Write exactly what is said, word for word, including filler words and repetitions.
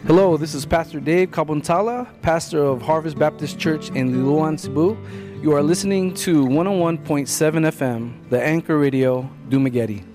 Hello, this is Pastor Dave Kabuntala, pastor of Harvest Baptist Church in Liloan, Cebu. You are listening to one oh one point seven F M, the Anchor Radio, Dumaguete.